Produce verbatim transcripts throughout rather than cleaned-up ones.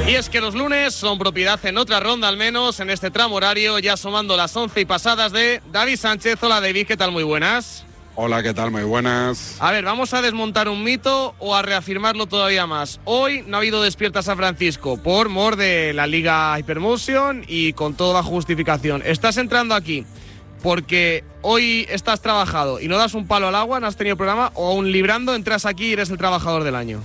Y es que los lunes son propiedad en otra ronda, al menos en este tramo horario, ya sumando las once y pasadas, de David Sánchez. Hola David, ¿qué tal? Muy buenas. Hola, ¿qué tal? Muy buenas. A ver, ¿vamos a desmontar un mito o a reafirmarlo todavía más? Hoy no ha habido Despierta San Francisco por mor de la Liga Hypermotion y con toda justificación. Estás entrando aquí porque hoy estás trabajado y no das un palo al agua, no has tenido programa, o aún librando entras aquí y eres el trabajador del año.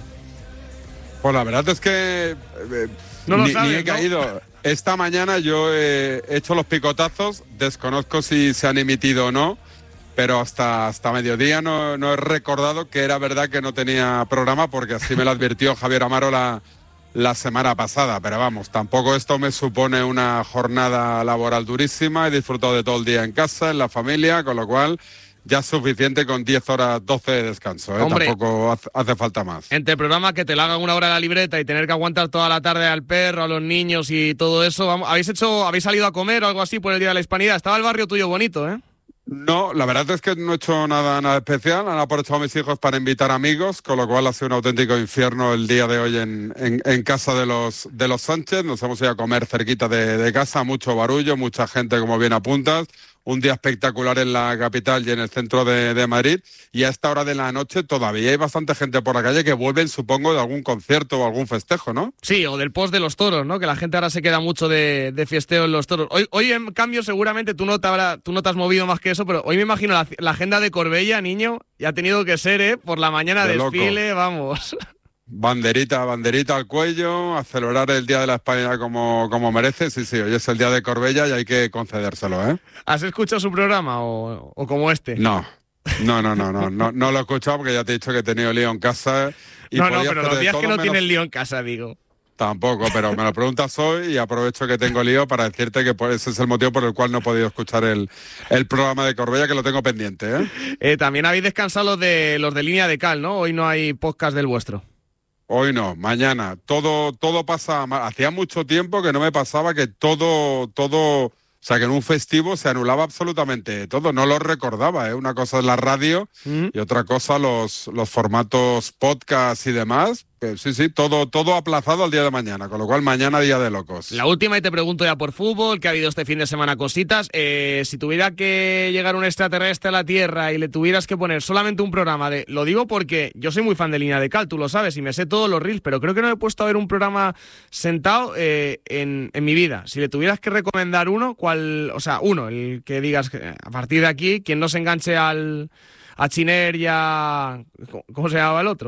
Pues la verdad es que eh, no lo ni, sabes, ni he ¿no? caído. Esta mañana yo he hecho los picotazos, desconozco si se han emitido o no, pero hasta, hasta mediodía no, no he recordado que era verdad que no tenía programa, porque así me lo advirtió Javier Amaro la, la semana pasada. Pero vamos, tampoco esto me supone una jornada laboral durísima. He disfrutado de todo el día en casa, en la familia, con lo cual ya es suficiente con diez horas, doce de descanso, ¿eh? Hombre, tampoco hace, hace falta más. Entre el programa que te la hagan una hora de la libreta y tener que aguantar toda la tarde al perro, a los niños y todo eso, vamos, ¿habéis hecho, habéis salido a comer o algo así por el Día de la Hispanidad? Estaba el barrio tuyo bonito, ¿eh? No, la verdad es que no he hecho nada, nada especial. Han aprovechado mis hijos para invitar amigos, con lo cual ha sido un auténtico infierno el día de hoy en, en, en casa de los, de los Sánchez. Nos hemos ido a comer cerquita de, de casa, mucho barullo, mucha gente, como bien apuntas. Un día espectacular en la capital y en el centro de, de Madrid. Y a esta hora de la noche todavía hay bastante gente por la calle que vuelven, supongo, de algún concierto o algún festejo, ¿no? Sí, o del post de los toros, ¿no? Que la gente ahora se queda mucho de, de fiesteo en los toros. Hoy, hoy en cambio, seguramente tú no, te habrá, tú no te has movido más que eso, pero hoy me imagino la, la agenda de Corbella, niño, y ha tenido que ser, ¿eh? Por la mañana de desfile, loco. Vamos. Banderita, banderita al cuello, a celebrar el Día de la Hispanidad como, como merece. Sí, sí, hoy es el Día de Corbella y hay que concedérselo, ¿eh? ¿Has escuchado su programa o, o como este? No, no, no, no, no, no, no lo he escuchado porque ya te he dicho que he tenido lío en casa. Y no, no, pero los días que no menos... tienes lío en casa, digo. Tampoco, pero me lo preguntas hoy y aprovecho que tengo lío para decirte que ese es el motivo por el cual no he podido escuchar el, el programa de Corbella, que lo tengo pendiente, ¿eh? eh también habéis descansado los de, los de Línea de Cal, ¿no? Hoy no hay podcast del vuestro. Hoy no, mañana. Todo, todo pasa mal. Hacía mucho tiempo que no me pasaba que todo, todo, o sea, que en un festivo se anulaba absolutamente todo. No lo recordaba, ¿eh? Una cosa es la radio mm. y otra cosa los, los formatos podcast y demás. Que sí, sí, todo, todo aplazado al día de mañana, con lo cual mañana día de locos. La última, y te pregunto ya por fútbol, que ha habido este fin de semana cositas. Eh, si tuviera que llegar un extraterrestre a la Tierra y le tuvieras que poner solamente un programa de... Lo digo porque yo soy muy fan de Línea de Cal, tú lo sabes, y me sé todos los reels, pero creo que no me he puesto a ver un programa sentado eh, en, en mi vida. Si le tuvieras que recomendar uno, ¿cuál? O sea, uno, el que digas que a partir de aquí, quien no se enganche al... a Chiner y a... ¿Cómo se llamaba el otro?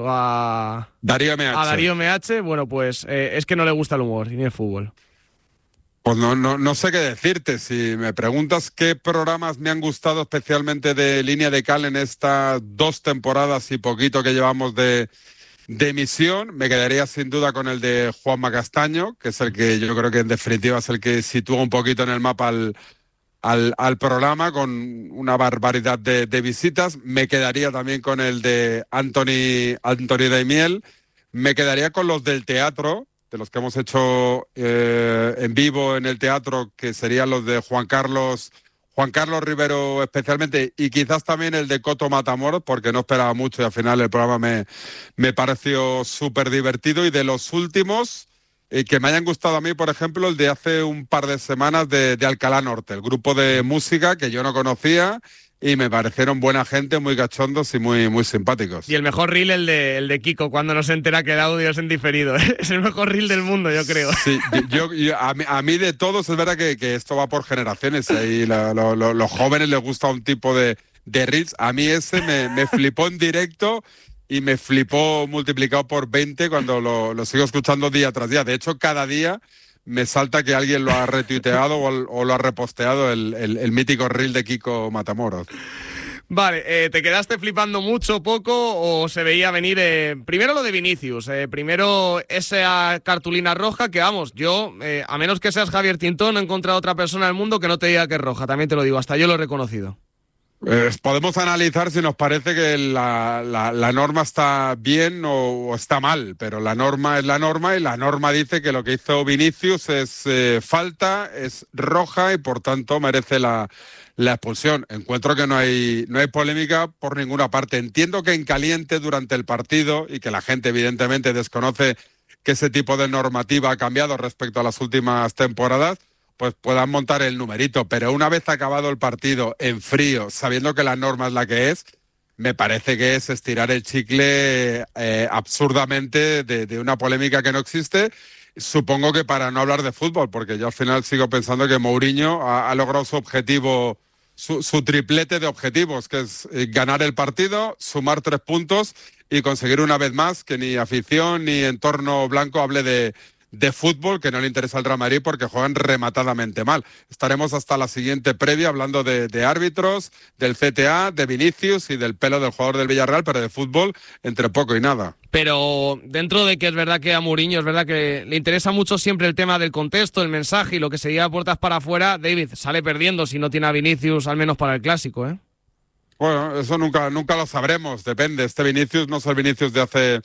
A Darío M H. A Darío M H, bueno, pues eh, es que no le gusta el humor ni el fútbol. Pues no, no, no sé qué decirte. Si me preguntas qué programas me han gustado especialmente de Línea de Cal en estas dos temporadas y poquito que llevamos de, de emisión, me quedaría sin duda con el de Juanma Castaño, que es el que yo creo que en definitiva es el que sitúa un poquito en el mapa al... Al, al programa, con una barbaridad de, de visitas. Me quedaría también con el de Anthony, Anthony Daimiel. Me quedaría con los del teatro, de los que hemos hecho eh, en vivo en el teatro, que serían los de Juan Carlos, Juan Carlos Rivero especialmente, y quizás también el de Coto Matamoros, porque no esperaba mucho y al final el programa me, me pareció súper divertido. Y de los últimos... Eh, que me hayan gustado a mí, por ejemplo, el de hace un par de semanas de, de Alcalá Norte, el grupo de música que yo no conocía y me parecieron buena gente, muy cachondos y muy, muy simpáticos. Y el mejor reel, el de, el de Kiko, cuando no se entera que el audio es en diferido. Es el mejor reel del mundo, yo creo. Sí, yo, yo, a, mí, a mí de todos es verdad que, que esto va por generaciones. Y la, lo, lo, los jóvenes les gusta un tipo de, de reels. A mí ese me, me flipó en directo. Y me flipó multiplicado por veinte cuando lo, lo sigo escuchando día tras día. De hecho, cada día me salta que alguien lo ha retuiteado o, o lo ha reposteado el, el, el mítico reel de Kiko Matamoros. Vale, eh, ¿te quedaste flipando mucho, poco o se veía venir? Eh, primero lo de Vinicius, eh, primero esa cartulina roja que, vamos, yo, eh, a menos que seas Javier Tintón, no he encontrado otra persona en el mundo que no te diga que es roja. También te lo digo, hasta yo lo he reconocido. Eh, podemos analizar si nos parece que la, la, la norma está bien o, o está mal, pero la norma es la norma y la norma dice que lo que hizo Vinicius es eh, falta, es roja y por tanto merece la, la expulsión. Encuentro que no hay, no hay polémica por ninguna parte. Entiendo que en caliente durante el partido y que la gente evidentemente desconoce que ese tipo de normativa ha cambiado respecto a las últimas temporadas, pues puedan montar el numerito. Pero una vez acabado el partido en frío, sabiendo que la norma es la que es, me parece que es estirar el chicle eh, absurdamente de, de una polémica que no existe. Supongo que para no hablar de fútbol, porque yo al final sigo pensando que Mourinho ha, ha logrado su objetivo, su, su triplete de objetivos, que es eh, ganar el partido, sumar tres puntos y conseguir una vez más que ni afición ni entorno blanco hable de, de fútbol, que no le interesa al Real Madrid porque juegan rematadamente mal. Estaremos hasta la siguiente previa hablando de, de árbitros, del C T A, de Vinicius y del pelo del jugador del Villarreal, pero de fútbol entre poco y nada. Pero dentro de que es verdad que a Mourinho es verdad que le interesa mucho siempre el tema del contexto, el mensaje y lo que se lleva a puertas para afuera, David sale perdiendo si no tiene a Vinicius, al menos para el Clásico, ¿eh? Bueno, eso nunca, nunca lo sabremos, depende. Este Vinicius no es el Vinicius de hace...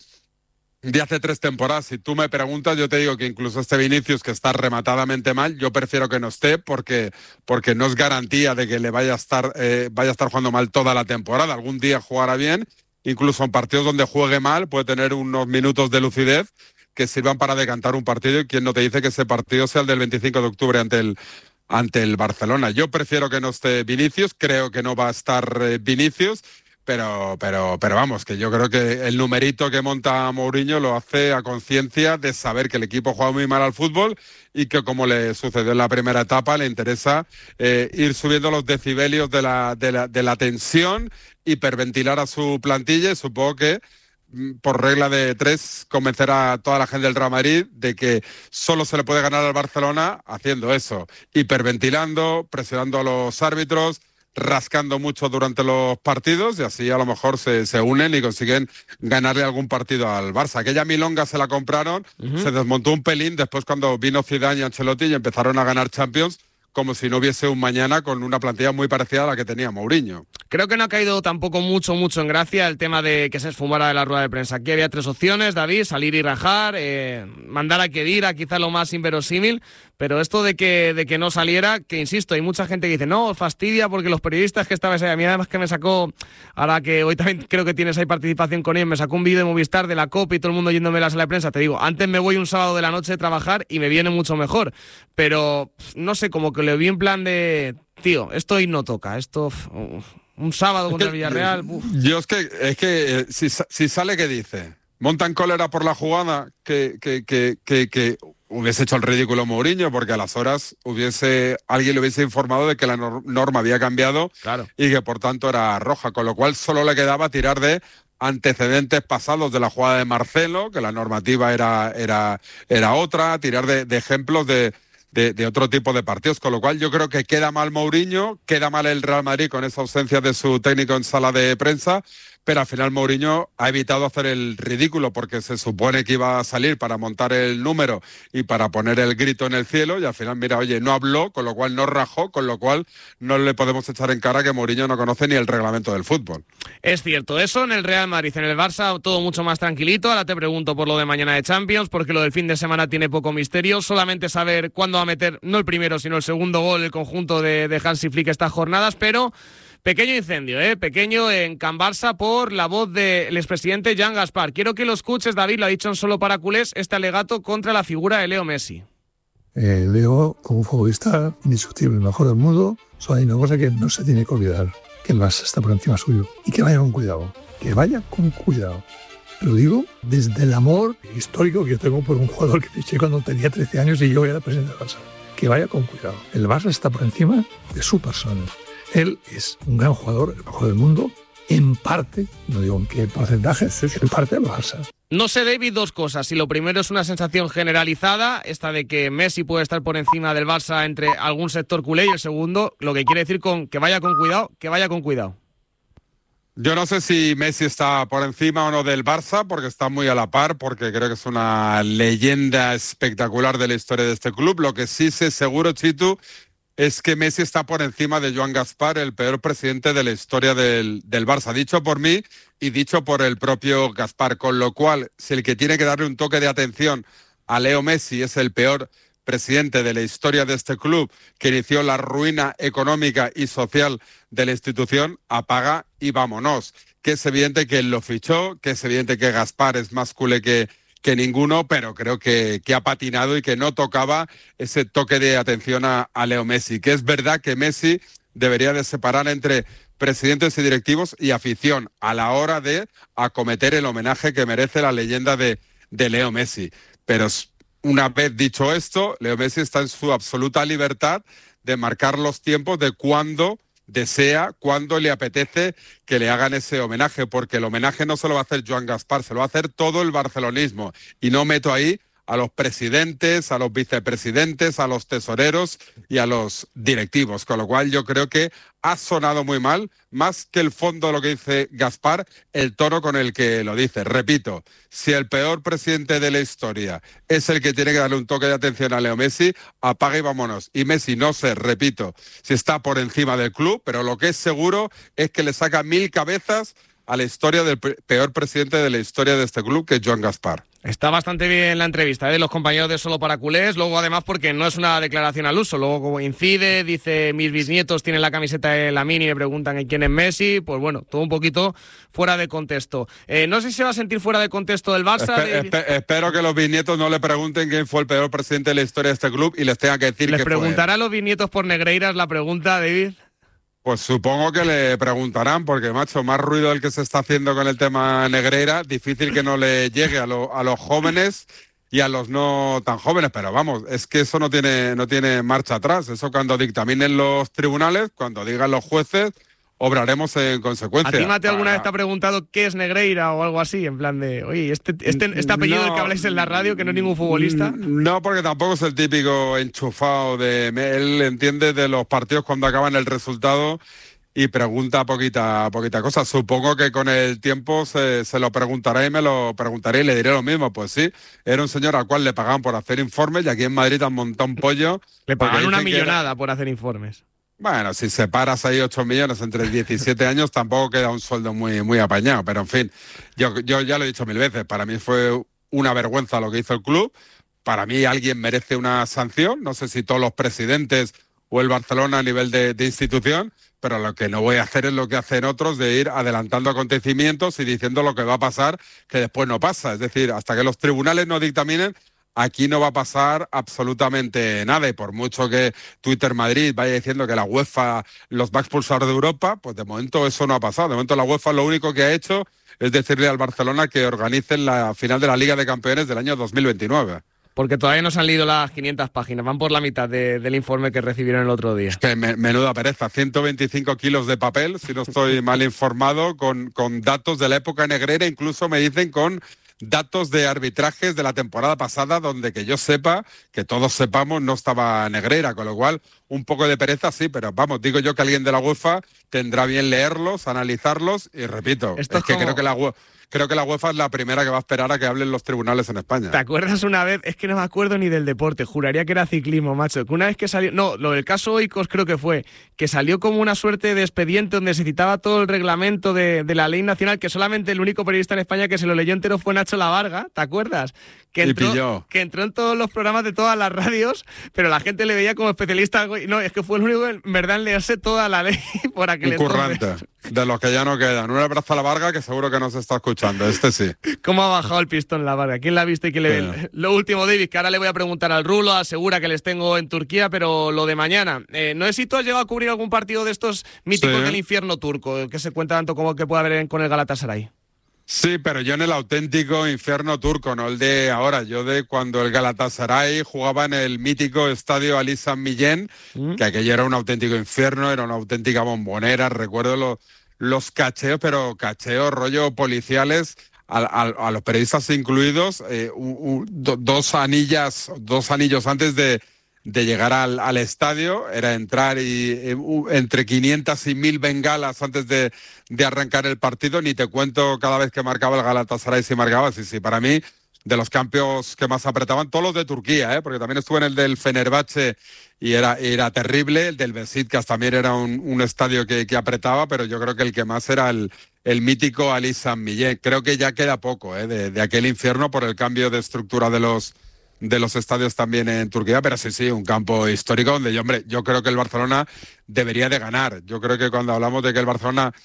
de hace tres temporadas. Si tú me preguntas, yo te digo que incluso este Vinicius, que está rematadamente mal, yo prefiero que no esté porque, porque no es garantía de que le vaya a estar eh, vaya a estar jugando mal toda la temporada. Algún día jugará bien, incluso en partidos donde juegue mal puede tener unos minutos de lucidez que sirvan para decantar un partido, y quién no te dice que ese partido sea el del veinticinco de octubre ante el ante el Barcelona. Yo prefiero que no esté Vinicius, creo que no va a estar eh, Vinicius, Pero, pero, pero vamos, que yo creo que el numerito que monta Mourinho lo hace a conciencia de saber que el equipo juega muy mal al fútbol y que, como le sucedió en la primera etapa, le interesa eh, ir subiendo los decibelios de la, de la, de la tensión, hiperventilar a su plantilla, y supongo que por regla de tres convencer a toda la gente del Real Madrid de que solo se le puede ganar al Barcelona haciendo eso, hiperventilando, presionando a los árbitros, rascando mucho durante los partidos, y así a lo mejor se, se unen y consiguen ganarle algún partido al Barça. Aquella milonga se la compraron, uh-huh. se desmontó un pelín después cuando vino Zidane y Ancelotti y empezaron a ganar Champions como si no hubiese un mañana, con una plantilla muy parecida a la que tenía Mourinho. Creo que no ha caído tampoco mucho, mucho en gracia el tema de que se esfumara de la rueda de prensa. Aquí había tres opciones, David: salir y rajar, eh, mandar a Khedira, quizá lo más inverosímil, pero esto de que, de que no saliera, que insisto, hay mucha gente que dice, no, fastidia porque los periodistas que estabais ahí, a mí además que me sacó, ahora que hoy también creo que tienes ahí participación con él, me sacó un vídeo de Movistar de la Copa y todo el mundo yéndome a la sala de prensa. Te digo, antes me voy un sábado de la noche a trabajar y me viene mucho mejor, pero no sé, como que lo vi en plan de, tío, esto hoy no toca, esto... Uf, un sábado contra el Villarreal. Uf. Yo es que, es que eh, si, si sale, ¿qué dice? Montan cólera por la jugada, que, que, que, que, que hubiese hecho el ridículo Mourinho, porque a las horas hubiese alguien le hubiese informado de que la norma había cambiado, claro, y que por tanto era roja, con lo cual solo le quedaba tirar de antecedentes pasados de la jugada de Marcelo, que la normativa era, era, era otra, tirar de, de ejemplos de... De, de otro tipo de partidos, con lo cual yo creo que queda mal Mourinho, queda mal el Real Madrid con esa ausencia de su técnico en sala de prensa, pero al final Mourinho ha evitado hacer el ridículo porque se supone que iba a salir para montar el número y para poner el grito en el cielo, y al final, mira, oye, no habló, con lo cual no rajó, con lo cual no le podemos echar en cara que Mourinho no conoce ni el reglamento del fútbol. Es cierto, eso en el Real Madrid. En el Barça todo mucho más tranquilito. Ahora te pregunto por lo de mañana de Champions, porque lo del fin de semana tiene poco misterio, solamente saber cuándo va a meter, no el primero, sino el segundo gol el conjunto de, de Hansi Flick estas jornadas, pero... Pequeño incendio, ¿eh? Pequeño en Can Barça por la voz del expresidente Jean Gaspar. Quiero que lo escuches, David, lo ha dicho en Solo para Culés, este alegato contra la figura de Leo Messi. Eh, Leo, como futbolista indiscutible, el mejor del mundo, solo hay una cosa que no se tiene que olvidar, que el Barça está por encima suyo. Y que vaya con cuidado, que vaya con cuidado. Lo digo desde el amor histórico que yo tengo por un jugador que fiché cuando tenía trece años y yo era presidente del Barça. Que vaya con cuidado. El Barça está por encima de su persona. Él es un gran jugador, el mejor del mundo, en parte, no digo en qué porcentaje, en parte del Barça. No sé, David, dos cosas. Si lo primero es una sensación generalizada, esta de que Messi puede estar por encima del Barça entre algún sector culé, y el segundo, lo que quiere decir con que vaya con cuidado, que vaya con cuidado. Yo no sé si Messi está por encima o no del Barça, porque está muy a la par, porque creo que es una leyenda espectacular de la historia de este club. Lo que sí sé seguro, Chitu, es que Messi está por encima de Joan Gaspar, el peor presidente de la historia del, del Barça, dicho por mí y dicho por el propio Gaspar, con lo cual, si el que tiene que darle un toque de atención a Leo Messi es el peor presidente de la historia de este club, que inició la ruina económica y social de la institución, apaga y vámonos. Que es evidente que él lo fichó, que es evidente que Gaspar es más culé que, que ninguno, pero creo que, que ha patinado y que no tocaba ese toque de atención a, a Leo Messi, que es verdad que Messi debería de separar entre presidentes y directivos y afición a la hora de acometer el homenaje que merece la leyenda de, de Leo Messi. Pero una vez dicho esto, Leo Messi está en su absoluta libertad de marcar los tiempos de cuándo desea, cuándo le apetece que le hagan ese homenaje, porque el homenaje no se lo va a hacer Joan Gaspar, se lo va a hacer todo el barcelonismo. Y no meto ahí a los presidentes, a los vicepresidentes, a los tesoreros y a los directivos, con lo cual yo creo que ha sonado muy mal, más que el fondo de lo que dice Gaspar, el tono con el que lo dice. Repito, si el peor presidente de la historia es el que tiene que darle un toque de atención a Leo Messi, apaga y vámonos. Y Messi no sé, repito, si está por encima del club, pero lo que es seguro es que le saca mil cabezas a la historia del peor presidente de la historia de este club, que es Joan Gaspar. Está bastante bien la entrevista de ¿eh? los compañeros de Solo para Culés, luego además porque no es una declaración al uso, luego como incide, dice mis bisnietos tienen la camiseta de Lamine y me preguntan quién es Messi, pues bueno, todo un poquito fuera de contexto. Eh, no sé si se va a sentir fuera de contexto del Barça. Espe- de... espe- espero que los bisnietos no le pregunten quién fue el peor presidente de la historia de este club y les tenga que decir ¿Les que preguntará fue a los bisnietos por Negreiras la pregunta, David? Pues supongo que le preguntarán, porque, macho, más ruido el que se está haciendo con el tema Negreira, difícil que no le llegue a, lo, a los jóvenes y a los no tan jóvenes, pero vamos, es que eso no tiene, no tiene marcha atrás. Eso cuando dictaminen los tribunales, cuando digan los jueces, obraremos en consecuencia. ¿A ti, Mateo, alguna ah, vez te ha preguntado qué es Negreira o algo así? En plan de, oye, este, este, este apellido no, del que habláis en la radio, que no es ningún futbolista. No, porque tampoco es el típico enchufado de... Él entiende de los partidos cuando acaban el resultado y pregunta poquita, poquita cosa. Supongo que con el tiempo se, se lo preguntará y me lo preguntaré y le diré lo mismo. Pues sí, era un señor al cual le pagaban por hacer informes y aquí en Madrid han montado un pollo. Le pagan una millonada era... por hacer informes. Bueno, si separas ahí ocho millones entre diecisiete años, tampoco queda un sueldo muy, muy apañado. Pero en fin, yo, yo ya lo he dicho mil veces, para mí fue una vergüenza lo que hizo el club. Para mí alguien merece una sanción, no sé si todos los presidentes o el Barcelona a nivel de, de institución, pero lo que no voy a hacer es lo que hacen otros de ir adelantando acontecimientos y diciendo lo que va a pasar que después no pasa. Es decir, hasta que los tribunales no dictaminen, aquí no va a pasar absolutamente nada, y por mucho que Twitter Madrid vaya diciendo que la UEFA los va a expulsar de Europa, pues de momento eso no ha pasado. De momento la UEFA lo único que ha hecho es decirle al Barcelona que organicen la final de la Liga de Campeones del año dos mil veintinueve. Porque todavía no se han leído las quinientas páginas, van por la mitad de, del informe que recibieron el otro día. Es que me, menuda pereza, ciento veinticinco kilos de papel, si no estoy mal informado, con, con datos de la época negrera, incluso me dicen con datos de arbitrajes de la temporada pasada, donde que yo sepa, que todos sepamos, no estaba Negreira, con lo cual un poco de pereza sí, pero vamos, digo yo que alguien de la UEFA tendrá bien leerlos, analizarlos, y repito, Esto es que como... creo que la UEFA... Creo que la UEFA es la primera que va a esperar a que hablen los tribunales en España. ¿Te acuerdas una vez? Es que no me acuerdo ni del deporte, juraría que era ciclismo, macho. Que una vez que salió... No, lo del caso Oikos creo que fue, que salió como una suerte de expediente donde se citaba todo el reglamento de, de la ley nacional, que solamente el único periodista en España que se lo leyó entero fue Nacho Lavarga, ¿te acuerdas? Que entró, que entró en todos los programas de todas las radios, pero la gente le veía como especialista. No, es que fue el único, en verdad, en leerse toda la ley por aquel entonces. Un currante, de los que ya no quedan. Un abrazo a la Varga, que seguro que nos está escuchando, este sí. ¿Cómo ha bajado el pistón la Varga? ¿Quién la ha visto y quién le ve? Lo último, David, que ahora le voy a preguntar al Rulo, asegura que les tengo en Turquía, pero lo de mañana. Eh, no sé si tú has llegado a cubrir algún partido de estos míticos sí. del infierno turco, que se cuenta tanto como que puede haber con el Galatasaray. Sí, pero yo en el auténtico infierno turco, no el de ahora. Yo de cuando el Galatasaray jugaba en el mítico estadio Ali San Millén, ¿Mm? que aquello era un auténtico infierno, era una auténtica bombonera. Recuerdo lo, los cacheos, pero cacheos, rollo policiales, a, a, a los periodistas incluidos, eh, un, un, do, dos anillas, dos anillos antes de... de llegar al, al estadio, era entrar y eh, entre quinientas y mil bengalas antes de, de arrancar el partido. Ni te cuento cada vez que marcaba el Galatasaray si marcaba. Sí, sí, para mí, de los campos que más apretaban, todos los de Turquía, ¿eh? porque también estuve en el del Fenerbahce y era, era terrible. El del Beşiktaş también era un, un estadio que, que apretaba, pero yo creo que el que más era el, el mítico Ali San Millén. Creo que ya queda poco ¿eh? de, de aquel infierno por el cambio de estructura de los de los estadios también en Turquía, pero sí, sí, un campo histórico donde yo, hombre, yo creo que el Barcelona debería de ganar. Yo creo que cuando hablamos de que el Barcelona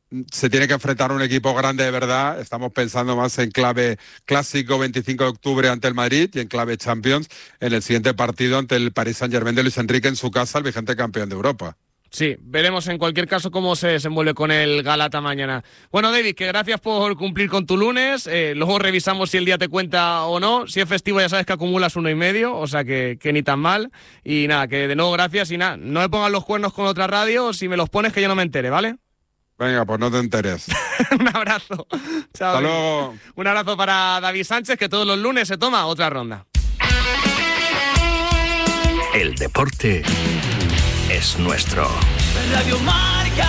se tiene que enfrentar a un equipo grande de verdad. Estamos pensando más en clave clásico veinticinco de octubre ante el Madrid y en clave Champions en el siguiente partido ante el Paris Saint-Germain de Luis Enrique en su casa, el vigente campeón de Europa. Sí, veremos en cualquier caso cómo se desenvuelve con el Galata mañana. Bueno, David, que gracias por cumplir con tu lunes. Eh, luego revisamos si el día te cuenta o no. Si es festivo ya sabes que acumulas uno y medio, o sea que, que ni tan mal. Y nada, que de nuevo gracias y nada, no me pongas los cuernos con otra radio. Si me los pones que yo no me entere, ¿vale? Venga, pues no te enteres. Un abrazo. Chao. Hasta luego. Un abrazo para David Sánchez, que todos los lunes se toma otra ronda. El deporte es nuestro. Radio Marca.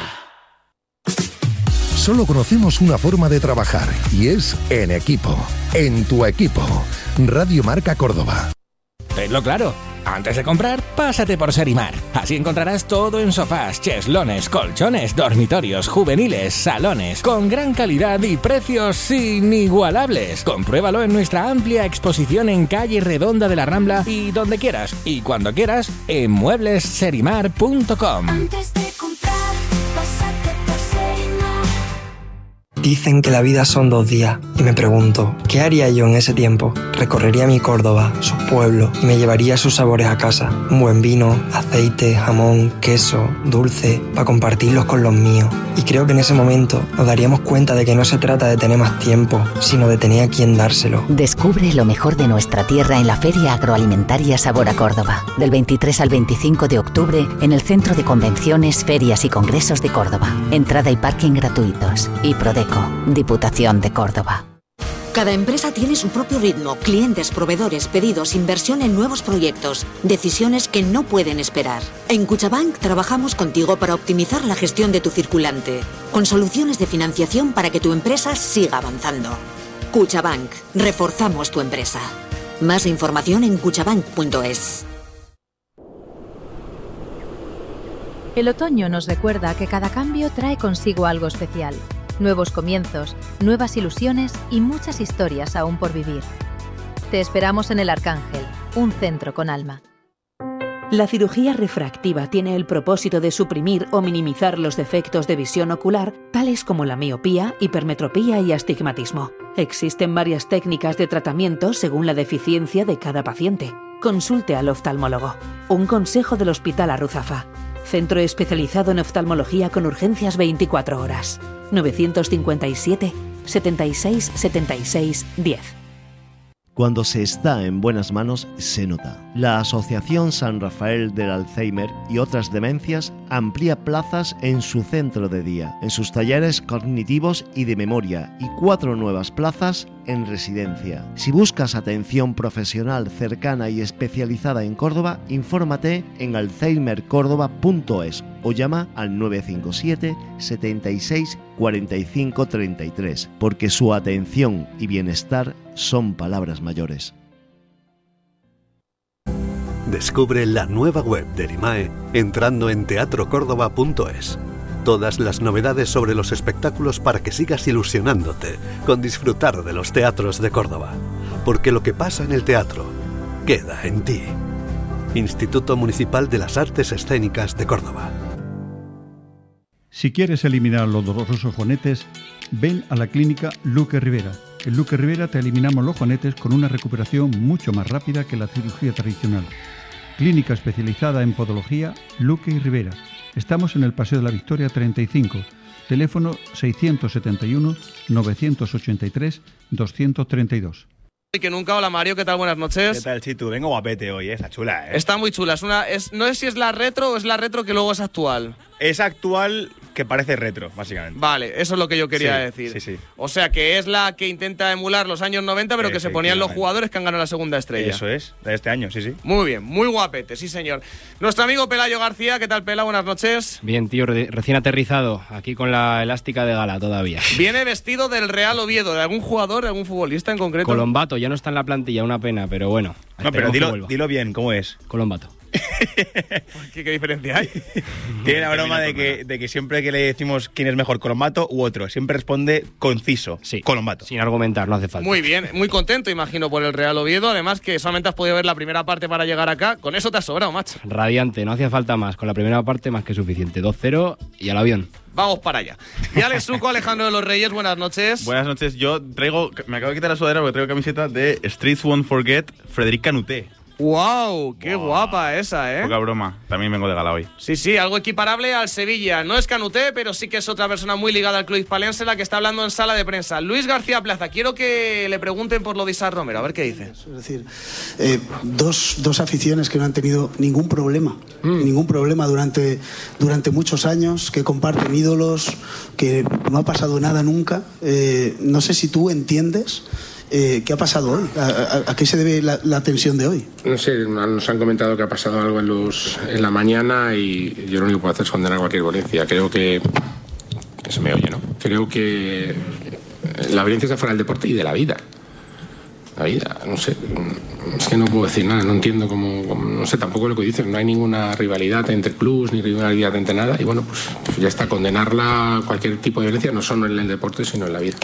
Solo conocemos una forma de trabajar y es en equipo. En tu equipo. Radio Marca Córdoba. Tenlo claro. Antes de comprar, pásate por Serimar. Así encontrarás todo en sofás, cheslones, colchones, dormitorios, juveniles, salones, con gran calidad y precios inigualables. Compruébalo en nuestra amplia exposición en calle Redonda de la Rambla y donde quieras y cuando quieras en muebles serimar punto com. Antes de comprar, pásate por Serimar. Dicen que la vida son dos días y me pregunto, ¿qué haría yo en ese tiempo? Recorrería mi Córdoba, sus pueblos y me llevaría sus sabores a casa. Un buen vino, aceite, jamón, queso, dulce, para compartirlos con los míos. Y creo que en ese momento nos daríamos cuenta de que no se trata de tener más tiempo, sino de tener a quien dárselo. Descubre lo mejor de nuestra tierra en la Feria Agroalimentaria Sabor a Córdoba. Del veintitrés al veinticinco de octubre en el Centro de Convenciones, Ferias y Congresos de Córdoba. Entrada y parking gratuitos. Y Prodeco, Diputación de Córdoba. Cada empresa tiene su propio ritmo, clientes, proveedores, pedidos, inversión en nuevos proyectos, decisiones que no pueden esperar. En Cuchabank trabajamos contigo para optimizar la gestión de tu circulante, con soluciones de financiación para que tu empresa siga avanzando. Cuchabank, reforzamos tu empresa. Más información en cuchabank punto es. El otoño nos recuerda que cada cambio trae consigo algo especial. Nuevos comienzos, nuevas ilusiones y muchas historias aún por vivir. Te esperamos en El Arcángel, un centro con alma. La cirugía refractiva tiene el propósito de suprimir o minimizar los defectos de visión ocular, tales como la miopía, hipermetropía y astigmatismo. Existen varias técnicas de tratamiento según la deficiencia de cada paciente. Consulte al oftalmólogo. Un consejo del Hospital Arruzafa. Centro especializado en oftalmología con urgencias veinticuatro horas. novecientos cincuenta y siete, setenta y seis, setenta y seis, diez. Cuando se está en buenas manos, se nota. La Asociación San Rafael del Alzheimer y otras demencias amplía plazas en su centro de día, en sus talleres cognitivos y de memoria, y cuatro nuevas plazas en residencia. Si buscas atención profesional cercana y especializada en Córdoba, infórmate en alzheimer córdoba punto es o llama al nueve cinco siete, setenta y seis, cuarenta y cinco, treinta y tres, porque su atención y bienestar son palabras mayores. Descubre la nueva web de Erimae entrando en teatro córdoba punto es. Todas las novedades sobre los espectáculos para que sigas ilusionándote con disfrutar de los teatros de Córdoba. Porque lo que pasa en el teatro queda en ti. Instituto Municipal de las Artes Escénicas de Córdoba. Si quieres eliminar los dolorosos juanetes, ven a la clínica Luque Rivera. En Luque Rivera te eliminamos los juanetes con una recuperación mucho más rápida que la cirugía tradicional. Clínica especializada en podología Luque y Rivera. Estamos en el Paseo de la Victoria treinta y cinco. Teléfono seiscientos setenta y uno, novecientos ochenta y tres, doscientos treinta y dos. Que nunca. Hola Mario, ¿qué tal? Buenas noches. ¿Qué tal, Chitu? Vengo guapete hoy, ¿eh? Está chula, ¿eh? Está muy chula. Es una, es, no sé si es la retro o es la retro que luego es actual. Es actual que parece retro, básicamente. Vale, eso es lo que yo quería sí, decir. Sí, sí. O sea, que es la que intenta emular los años noventa, pero que se ponían los jugadores que han ganado la segunda estrella. Eso es, de este año, sí, sí. Muy bien, muy guapete, sí señor. Nuestro amigo Pelayo García, ¿qué tal, Pela? Buenas noches. Bien, tío, re- recién aterrizado, aquí con la elástica de gala todavía. Viene vestido del Real Oviedo, ¿de algún jugador, de algún futbolista en concreto? Colombato, ya no está en la plantilla, una pena, pero bueno. No, pero dilo, dilo bien, ¿cómo es? Colombato. ¿Qué, ¿Qué diferencia hay? Tiene la broma de que, de que siempre que le decimos quién es mejor, Colombato u otro, siempre responde conciso. Sí. Colombato. Sin argumentar, no hace falta. Muy bien, muy contento, imagino, por el Real Oviedo. Además que solamente has podido ver la primera parte para llegar acá. Con eso te has sobrado, macho. Radiante, no hacía falta más. Con la primera parte más que suficiente. dos cero y al avión. Vamos para allá. Y Alex Suco, Alejandro de los Reyes, buenas noches. Buenas noches. Yo traigo, me acabo de quitar la sudadera porque traigo camiseta de Streets Won't Forget, Frédéric Canuté. ¡Wow! ¡Qué wow. guapa esa, eh! Poca broma. También vengo de gala hoy. Sí, sí, algo equiparable al Sevilla. No es Canuté, pero sí que es otra persona muy ligada al club hispalense la que está hablando en sala de prensa. Luis García Plaza, quiero que le pregunten por lo de Isaac Romero, a ver qué dice. Es decir, eh, dos, dos aficiones que no han tenido ningún problema, mm. ningún problema durante, durante muchos años, que comparten ídolos, que no ha pasado nada nunca. Eh, no sé si tú entiendes... Eh, ¿Qué ha pasado hoy? ¿A, a, a qué se debe la, la tensión de hoy? No sé, nos han comentado que ha pasado algo en, los, en la mañana y yo lo único que puedo hacer es condenar cualquier violencia. Creo que... que se me oye, ¿no? Creo que la violencia está fuera del deporte y de la vida. La vida, no sé. Es que no puedo decir nada, no entiendo cómo... cómo no sé tampoco lo que dicen. No hay ninguna rivalidad entre clubs ni rivalidad entre nada y bueno, pues, pues ya está, condenarla, cualquier tipo de violencia, no solo en el deporte, sino en la vida.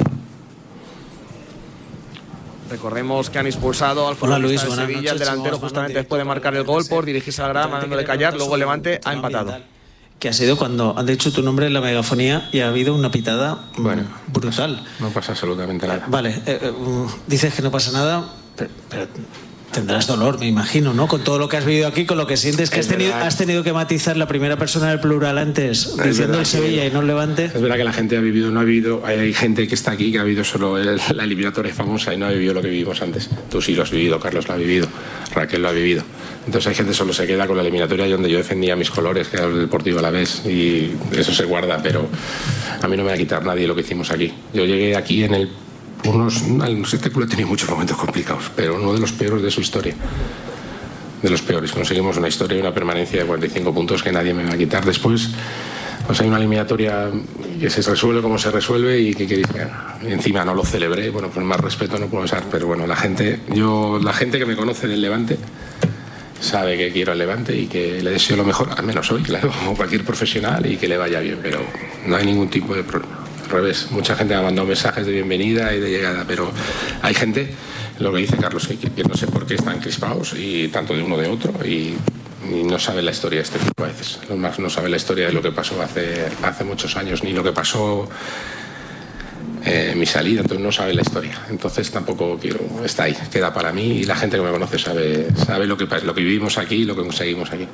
Recordemos que han expulsado al futbolista de Sevilla, el delantero, justamente después de marcar el gol por dirigirse a la grada, mandándole callar, luego el Levante ha empatado. Que ha sido cuando han dicho tu nombre en la megafonía y ha habido una pitada bueno, brutal. No pasa absolutamente nada. Vale, eh, eh, dices que no pasa nada, pero, pero tendrás dolor, me imagino, ¿no? Con todo lo que has vivido aquí, con lo que sientes que has tenido, has tenido que matizar la primera persona del plural antes, es diciendo el Sevilla y no el Levante. Es verdad que la gente ha vivido, no ha vivido, hay, hay gente que está aquí que ha vivido solo el, la eliminatoria famosa y no ha vivido lo que vivimos antes. Tú sí lo has vivido, Carlos lo ha vivido, Raquel lo ha vivido. Entonces hay gente que solo se queda con la eliminatoria donde yo defendía mis colores, que era el Deportivo Alavés, y eso se guarda, pero a mí no me va a quitar nadie lo que hicimos aquí. Yo llegué aquí en el Unos, este club ha tenido muchos momentos complicados, pero uno de los peores de su historia. De los peores. Conseguimos una historia y una permanencia de cuarenta y cinco puntos que nadie me va a quitar. Después, pues hay una eliminatoria que se resuelve como se resuelve y que queréis que encima no lo celebré. Bueno, pues más respeto no puedo usar, pero bueno, la gente, yo, la gente que me conoce del Levante sabe que quiero al Levante y que le deseo lo mejor, al menos hoy, claro, como cualquier profesional, y que le vaya bien, pero no hay ningún tipo de problema. Al revés, mucha gente me ha mandado mensajes de bienvenida y de llegada, pero hay gente, lo que dice Carlos, que, que no sé por qué están crispados, y tanto de uno de otro, y, y no saben la historia de este tipo a veces. Los más no saben la historia de lo que pasó hace, hace muchos años, ni lo que pasó eh, en mi salida, entonces no saben la historia. Entonces tampoco quiero, está ahí, queda para mí, y la gente que me conoce sabe, sabe lo que, lo que vivimos aquí y lo que conseguimos aquí.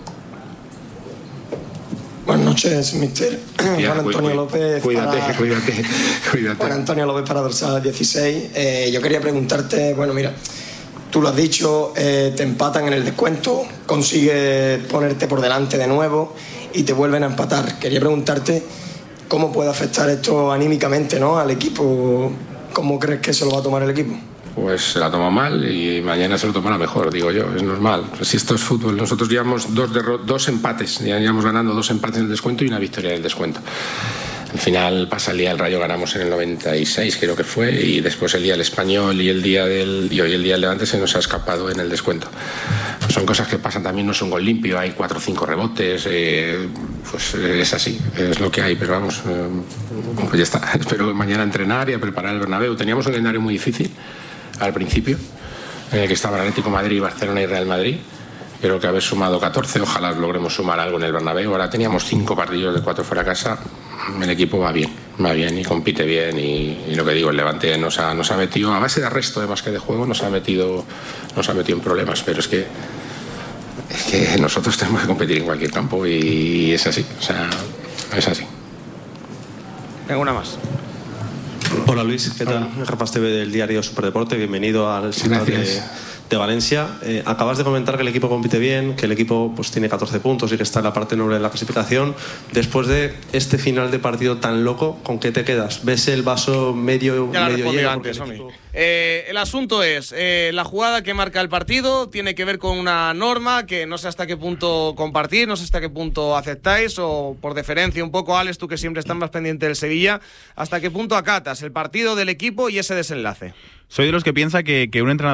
Buenas noches, mister Juan Antonio López. Cuídate, para... cuídate, cuídate. Juan Antonio López para Dorsal dieciséis. Eh, yo quería preguntarte, bueno, mira, tú lo has dicho, eh, te empatan en el descuento, consigues ponerte por delante de nuevo y te vuelven a empatar. Quería preguntarte cómo puede afectar esto anímicamente, ¿no?, al equipo. ¿Cómo crees que se lo va a tomar el equipo? Pues se la toma mal y mañana se lo tomará mejor, digo yo, es normal. Si esto es fútbol, nosotros llevamos dos, dos empates, ya llevamos ganando dos empates en el descuento y una victoria en el descuento. Al final pasa el día del Rayo, ganamos en el noventa y seis, creo que fue, y después el día del Español y el día del y hoy el día del Levante se nos ha escapado en el descuento. Pues son cosas que pasan, también no es un gol limpio, hay cuatro o cinco rebotes, eh, pues es así, es lo que hay, pero vamos, eh, pues ya está. Espero mañana entrenar y a preparar el Bernabéu. Teníamos un calendario muy difícil al principio, en el que estaban Atlético de Madrid, Barcelona y Real Madrid. Creo que haber sumado catorce, ojalá logremos sumar algo en el Bernabéu. Ahora teníamos cinco partidos de cuatro fuera de casa. El equipo va bien, va bien y compite bien, y, y lo que digo, el Levante nos ha, nos ha metido, a base de arresto de más que de juego, nos ha metido, nos ha metido en problemas, pero es que es que nosotros tenemos que competir en cualquier campo y es así, o sea, es así. Tengo una más. Hola Luis, ¿qué tal? Rapas T V del diario Superdeporte, bienvenido al Ciudad de, de Valencia. Eh, acabas de comentar que el equipo compite bien, que el equipo pues tiene catorce puntos y que está en la parte noble de la clasificación. Después de este final de partido tan loco, ¿con qué te quedas? ¿Ves el vaso medio, ya medio lleno? Antes, el, equipo... eh, el asunto es, eh, la jugada que marca el partido tiene que ver con una norma que no sé hasta qué punto compartir, no sé hasta qué punto aceptáis, o por deferencia un poco, Alex, tú que siempre estás más pendiente del Sevilla, hasta qué punto acatas el partido del equipo y ese desenlace. Soy de los que piensa que, que un entrenador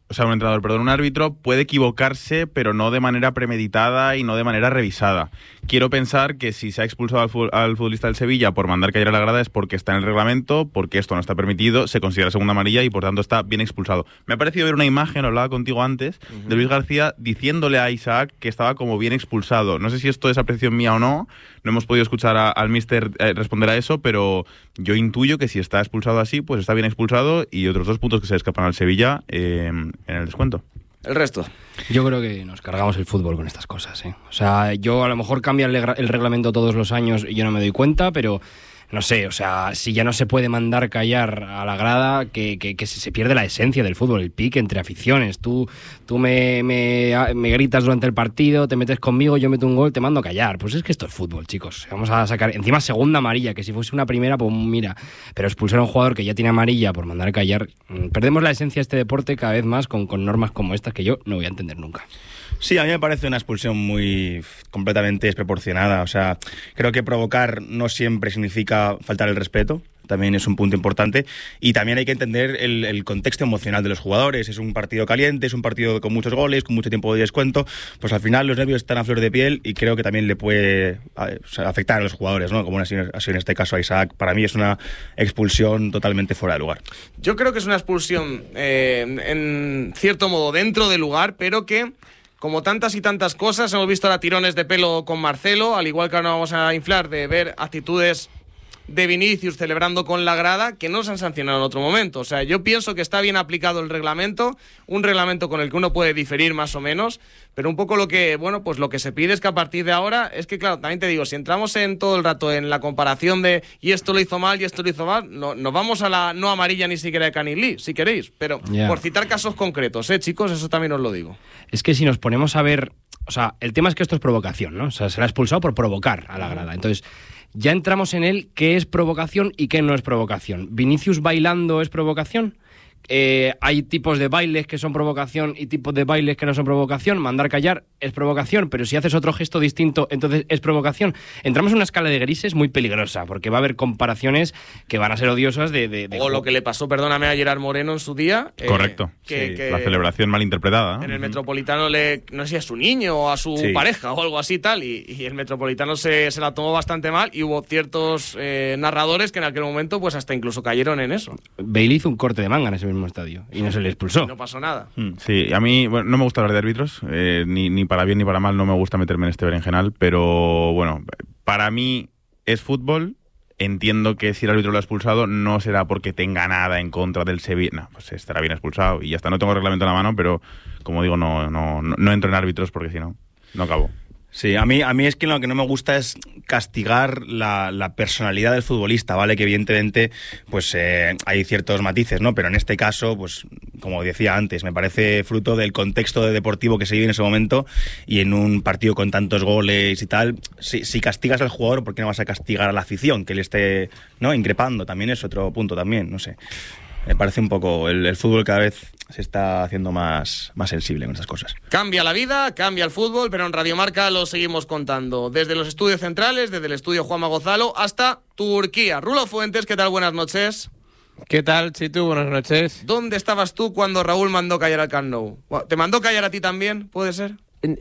o sea, un entrenador, perdón, un árbitro puede equivocarse, pero no de manera premeditada y no de manera revisada. Quiero pensar que si se ha expulsado al, fu- al futbolista del Sevilla por mandar callar a la grada es porque está en el reglamento, porque esto no está permitido, se considera segunda amarilla y por tanto está bien expulsado. Me ha parecido ver una imagen, hablaba contigo antes, uh-huh. de Luis García diciéndole a Isaac que estaba como bien expulsado. No sé si esto es apreciación mía o no, no hemos podido escuchar a, al míster eh, responder a eso, pero yo intuyo que si está expulsado así, pues está bien expulsado y otros dos puntos que se escapan al Sevilla eh, en el descuento. El resto. Yo creo que nos cargamos el fútbol con estas cosas, ¿eh? O sea, yo a lo mejor cambia el, el reglamento todos los años y yo no me doy cuenta, pero no sé, o sea, si ya no se puede mandar callar a la grada, que, que, que se pierde la esencia del fútbol, el pique entre aficiones. Tú, tú me, me, me gritas durante el partido, te metes conmigo, yo meto un gol, te mando callar. Pues es que esto es fútbol, chicos. Vamos a sacar, encima segunda amarilla, que si fuese una primera, pues mira, pero expulsar a un jugador que ya tiene amarilla por mandar callar, perdemos la esencia de este deporte cada vez más con, con normas como estas que yo no voy a entender nunca. Sí, a mí me parece una expulsión muy completamente desproporcionada. O sea, creo que provocar no siempre significa faltar el respeto. También es un punto importante. Y también hay que entender el, el contexto emocional de los jugadores. Es un partido caliente, es un partido con muchos goles, con mucho tiempo de descuento. Pues al final los nervios están a flor de piel y creo que también le puede afectar a los jugadores, ¿no? Como ha sido en este caso a Isaac. Para mí es una expulsión totalmente fuera de lugar. Yo creo que es una expulsión eh, en cierto modo dentro del lugar, pero que, como tantas y tantas cosas, hemos visto ahora tirones de pelo con Marcelo, al igual que ahora vamos a inflar de ver actitudes de Vinicius celebrando con la grada que no se han sancionado en otro momento. O sea, yo pienso que está bien aplicado el reglamento, un reglamento con el que uno puede diferir más o menos, pero un poco lo que, bueno, pues lo que se pide es que a partir de ahora, es que claro, también te digo, si entramos en todo el rato en la comparación de y esto lo hizo mal y esto lo hizo mal, no, nos vamos a la no amarilla ni siquiera de Canilí, si queréis, pero yeah. por citar casos concretos, ¿eh, chicos? Eso también os lo digo. Es que si nos ponemos a ver, o sea, el tema es que esto es provocación, ¿no? O sea, se la ha expulsado por provocar a la grada, entonces ya entramos en el qué es provocación y qué no es provocación. ¿Vinicius bailando es provocación? Eh, hay tipos de bailes que son provocación y tipos de bailes que no son provocación. Mandar callar es provocación, pero si haces otro gesto distinto, entonces es provocación. Entramos en una escala de grises muy peligrosa, porque va a haber comparaciones que van a ser odiosas de... de, de o lo que le pasó, perdóname, a Gerard Moreno en su día. Correcto. Eh, que, sí, que la celebración malinterpretada, ¿no? En el Metropolitano, le, no sé si a su niño o a su sí. pareja o algo así tal, y, y el Metropolitano se, se la tomó bastante mal y hubo ciertos eh, narradores que en aquel momento pues hasta incluso cayeron en eso. Bailey hizo un corte de manga en ese mismo estadio y no se le expulsó. Y no pasó nada. Sí, a mí bueno, no me gusta hablar de árbitros, eh, ni, ni para bien ni para mal, no me gusta meterme en este berenjenal, pero bueno, para mí es fútbol. Entiendo que si el árbitro lo ha expulsado no será porque tenga nada en contra del Sevilla. No, pues estará bien expulsado y ya está. No tengo el reglamento en la mano, pero como digo, no, no, no, no entro en árbitros porque si no, no acabo. Sí, a mí, a mí es que lo que no me gusta es castigar la, la personalidad del futbolista, ¿vale? Que evidentemente pues eh, hay ciertos matices, ¿no? Pero en este caso, pues como decía antes, me parece fruto del contexto de deportivo que se vive en ese momento y en un partido con tantos goles y tal, si, si castigas al jugador, ¿por qué no vas a castigar a la afición que le esté, ¿no? increpando? También es otro punto también, no sé. Me parece un poco, el, el fútbol cada vez se está haciendo más, más sensible con esas cosas. Cambia la vida, cambia el fútbol, pero en Radio Marca lo seguimos contando. Desde los estudios centrales, desde el estudio Juanma Gonzalo, hasta Turquía. Rulo Fuentes, ¿qué tal? Buenas noches. ¿Qué tal, Chitu? Buenas noches. ¿Dónde estabas tú cuando Raúl mandó callar al Camp Nou? ¿Te mandó callar a ti también? ¿Puede ser?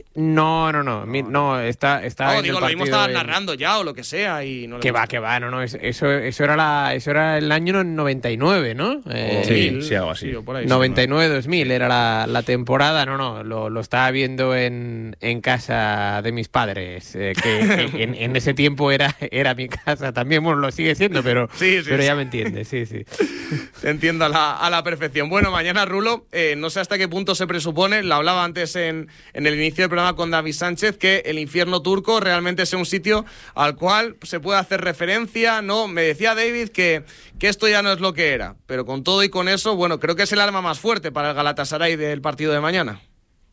No, no, no, no, no está, está no, en digo, el lo mismo estaba en... narrando ya o lo que sea y no que va, que va, no, no, eso, eso era la, eso era el año noventa y nueve, ¿no? Eh, sí, sí, algo así. Sí, por ahí, noventa y nueve dos mil era la, la temporada, no, no, lo, lo estaba viendo en, en casa de mis padres, eh, que, que en, en ese tiempo era, era mi casa también, bueno, lo sigue siendo, pero, sí, sí, pero sí. ya me entiendes, sí, sí. Te entiendo a la, a la perfección. Bueno, mañana, Rulo, eh, no sé hasta qué punto se presupone, lo hablaba antes en, en el inicio del programa con David Sánchez, que el infierno turco realmente sea un sitio al cual se puede hacer referencia, ¿no? Me decía David que, que esto ya no es lo que era, pero con todo y con eso, bueno, creo que es el arma más fuerte para el Galatasaray del partido de mañana.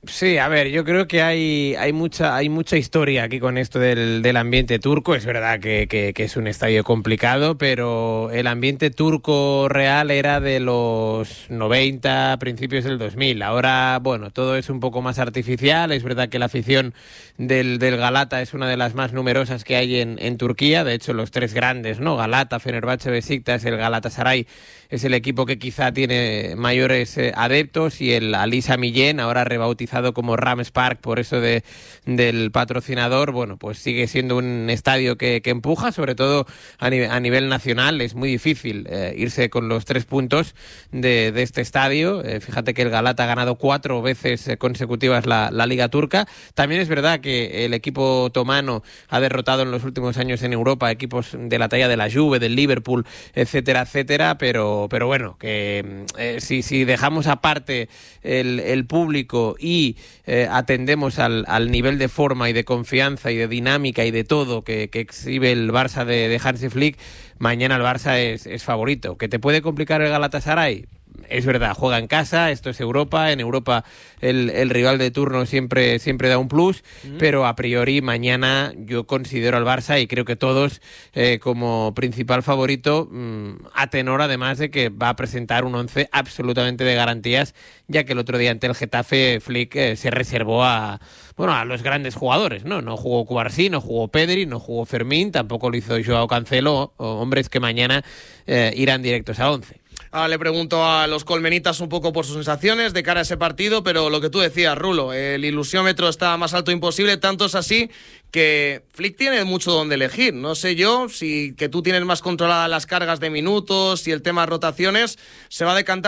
Sí, a ver, yo creo que hay, hay mucha hay mucha historia aquí con esto del, del ambiente turco. Es verdad que, que, que es un estadio complicado, pero el ambiente turco real era de los noventa, principios del dos mil. Ahora, bueno, todo es un poco más artificial. Es verdad que la afición del, del Galata es una de las más numerosas que hay en, en Turquía. De hecho, los tres grandes, ¿no? Galata, Fenerbahce, Besiktas, el Galatasaray es el equipo que quizá tiene mayores eh, adeptos, y el Alisa Millén, ahora rebautizado como Rams Park por eso de, del patrocinador, bueno, pues sigue siendo un estadio que, que empuja, sobre todo a, nive a nivel nacional. Es muy difícil eh, irse con los tres puntos de, de este estadio. Eh, fíjate que el Galata ha ganado cuatro veces consecutivas la, la Liga Turca. También es verdad que el equipo otomano ha derrotado en los últimos años en Europa equipos de la talla de la Juve, del Liverpool, etcétera, etcétera, pero pero bueno, que eh, si, si dejamos aparte el, el público y eh, atendemos al, al nivel de forma y de confianza y de dinámica y de todo que, que exhibe el Barça de, de Hansi Flick, mañana el Barça es, es favorito. ¿Que te puede complicar el Galatasaray? Es verdad, juega en casa, esto es Europa, en Europa el, el rival de turno siempre, siempre da un plus, mm. pero a priori mañana yo considero al Barça, y creo que todos, eh, como principal favorito, mmm, a tenor además de que va a presentar un once absolutamente de garantías, ya que el otro día ante el Getafe Flick eh, se reservó a, bueno, a los grandes jugadores, ¿no? No jugó Cubarsí, no jugó Pedri, no jugó Fermín, tampoco lo hizo Joao Cancelo, o hombres que mañana eh, irán directos a once. Ahora le pregunto a los colmenitas un poco por sus sensaciones de cara a ese partido, pero lo que tú decías, Rulo, el ilusiómetro está más alto imposible, tanto es así que Flick tiene mucho donde elegir. No sé yo si que tú tienes más controladas las cargas de minutos y el tema rotaciones se va a decantar